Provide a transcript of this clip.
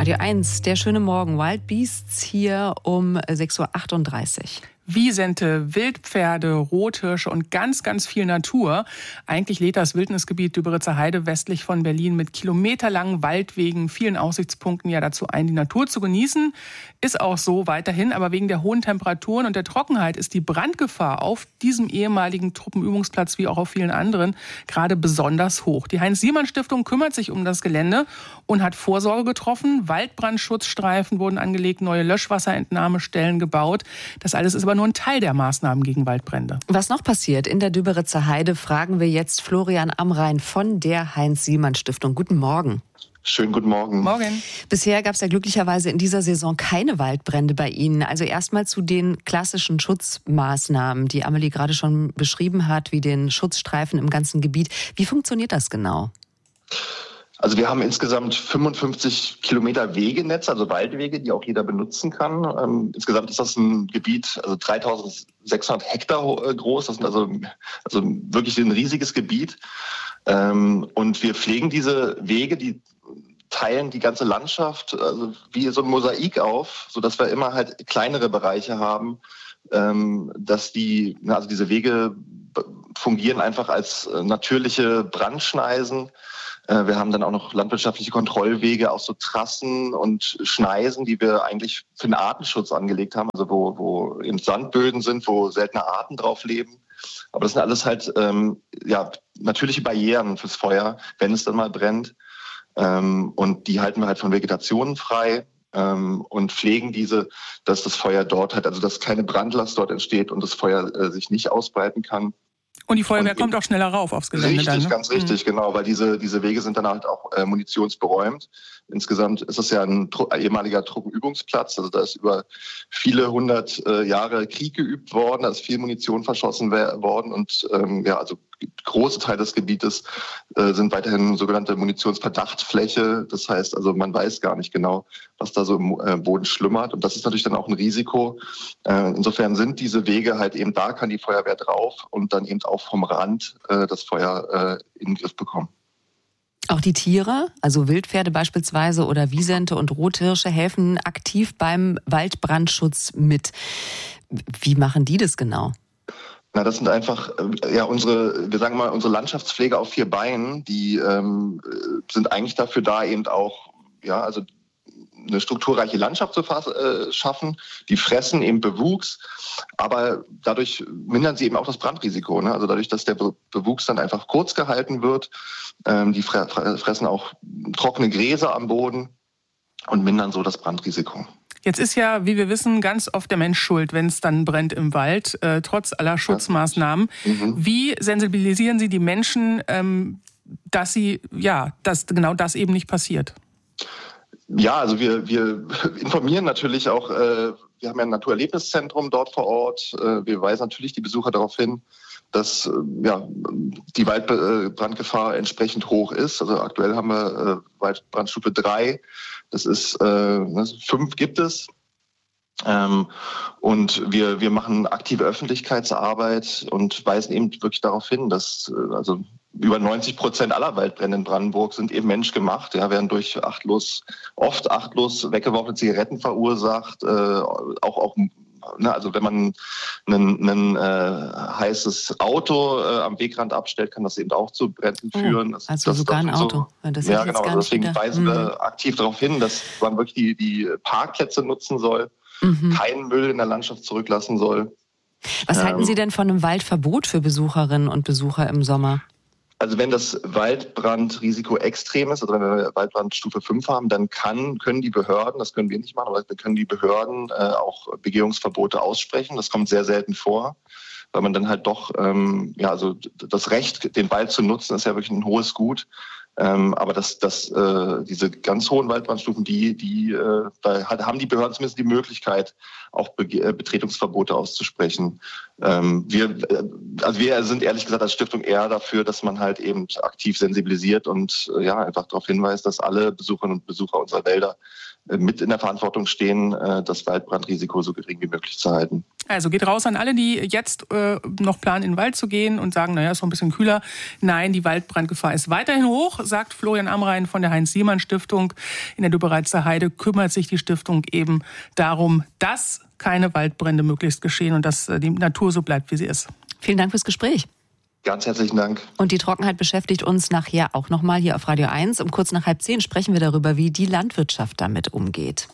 Radio 1, der schöne Morgen. Wild Beasts hier um 6.38 Uhr. Wiesente, Wildpferde, Rothirsche und ganz, ganz viel Natur. Eigentlich lädt das Wildnisgebiet Düberitzer Heide westlich von Berlin mit kilometerlangen Waldwegen, vielen Aussichtspunkten ja dazu ein, die Natur zu genießen. Ist auch so weiterhin, aber wegen der hohen Temperaturen und der Trockenheit ist die Brandgefahr auf diesem ehemaligen Truppenübungsplatz wie auch auf vielen anderen gerade besonders hoch. Die Heinz-Siemann-Stiftung kümmert sich um das Gelände und hat Vorsorge getroffen. Waldbrandschutzstreifen wurden angelegt, neue Löschwasserentnahmestellen gebaut. Das alles ist aber nur ein Teil der Maßnahmen gegen Waldbrände. Was noch passiert in der Düberitzer Heide, fragen wir jetzt Florian Amrain von der Heinz-Siemann-Stiftung. Guten Morgen. Schönen guten Morgen. Morgen. Bisher gab es ja glücklicherweise in dieser Saison keine Waldbrände bei Ihnen. Also erstmal zu den klassischen Schutzmaßnahmen, die Amelie gerade schon beschrieben hat, wie den Schutzstreifen im ganzen Gebiet. Wie funktioniert das genau? Also wir haben insgesamt 55 Kilometer Wegenetz, also Waldwege, die auch jeder benutzen kann. Insgesamt ist das ein Gebiet, also 3600 Hektar groß. Das ist also wirklich ein riesiges Gebiet. Und wir pflegen diese Wege, die teilen die ganze Landschaft also wie so ein Mosaik auf, sodass wir immer halt kleinere Bereiche haben, dass diese Wege fungieren einfach als natürliche Brandschneisen. Wir haben dann auch noch landwirtschaftliche Kontrollwege, auch so Trassen und Schneisen, die wir eigentlich für den Artenschutz angelegt haben, also wo eben Sandböden sind, wo seltene Arten drauf leben. Aber das sind alles halt natürliche Barrieren fürs Feuer, wenn es dann mal brennt. Und die halten wir halt von Vegetation frei und pflegen diese, dass das Feuer dort halt, also dass keine Brandlast dort entsteht und das Feuer sich nicht ausbreiten kann. Und die Feuerwehr kommt auch schneller rauf aufs Gelände richtig, dann, ne? Ganz richtig, genau, weil diese Wege sind dann halt auch munitionsberäumt. Insgesamt ist es ja ein ehemaliger Truppenübungsplatz, also da ist über viele hundert Jahre Krieg geübt worden, da ist viel Munition verschossen worden und also große Teile des Gebietes sind weiterhin sogenannte Munitionsverdachtsfläche. Das heißt also, man weiß gar nicht genau, was da so im Boden schlummert. Und das ist natürlich dann auch ein Risiko. Insofern sind diese Wege halt eben, da kann die Feuerwehr drauf und dann eben auch vom Rand das Feuer in den Griff bekommen. Auch die Tiere, also Wildpferde beispielsweise oder Wiesente und Rothirsche, helfen aktiv beim Waldbrandschutz mit. Wie machen die das genau? Na, das sind einfach unsere Landschaftspflege auf 4 Beinen, die sind eigentlich dafür da, eben auch eine strukturreiche Landschaft zu schaffen. Die fressen eben Bewuchs, aber dadurch mindern sie eben auch das Brandrisiko. Ne? Also dadurch, dass der Bewuchs dann einfach kurz gehalten wird, die fressen auch trockene Gräser am Boden und mindern so das Brandrisiko. Jetzt ist ja, wie wir wissen, ganz oft der Mensch schuld, wenn es dann brennt im Wald, trotz aller Schutzmaßnahmen. Wie sensibilisieren Sie die Menschen, dass genau das eben nicht passiert? Ja, also wir informieren natürlich auch, wir haben ja ein Naturerlebniszentrum dort vor Ort. Wir weisen natürlich die Besucher darauf hin, dass die Waldbrandgefahr entsprechend hoch ist. Also aktuell haben wir Waldbrandstufe 3. Das ist 5 gibt es. Und wir machen aktive Öffentlichkeitsarbeit und weisen eben wirklich darauf hin, dass über 90% aller Waldbrände in Brandenburg sind eben menschgemacht, werden durch oft achtlos weggeworfene Zigaretten verursacht, also wenn man ein heißes Auto am Wegrand abstellt, kann das eben auch zu Bränden führen. Sogar ein Auto. Deswegen weisen wir aktiv darauf hin, dass man wirklich die Parkplätze nutzen soll, keinen Müll in der Landschaft zurücklassen soll. Was halten Sie denn von einem Waldverbot für Besucherinnen und Besucher im Sommer? Also wenn das Waldbrandrisiko extrem ist, also wenn wir Waldbrandstufe 5 haben, dann können die Behörden, das können wir nicht machen, aber können die Behörden auch Begehungsverbote aussprechen. Das kommt sehr selten vor, weil man dann halt doch, das Recht, den Wald zu nutzen, ist ja wirklich ein hohes Gut. Aber diese ganz hohen Waldbrandstufen, da haben die Behörden zumindest die Möglichkeit, auch Betretungsverbote auszusprechen. Wir sind ehrlich gesagt als Stiftung eher dafür, dass man halt eben aktiv sensibilisiert und einfach darauf hinweist, dass alle Besucherinnen und Besucher unserer Wälder mit in der Verantwortung stehen, das Waldbrandrisiko so gering wie möglich zu halten. Also geht raus an alle, die jetzt noch planen, in den Wald zu gehen und sagen, naja, ist noch ein bisschen kühler. Nein, die Waldbrandgefahr ist weiterhin hoch, sagt Florian Amrain von der Heinz-Siemann-Stiftung. In der Düberitzer Heide kümmert sich die Stiftung eben darum, dass keine Waldbrände möglichst geschehen und dass die Natur so bleibt, wie sie ist. Vielen Dank fürs Gespräch. Ganz herzlichen Dank. Und die Trockenheit beschäftigt uns nachher auch nochmal hier auf Radio 1. Um kurz nach 9:30 sprechen wir darüber, wie die Landwirtschaft damit umgeht.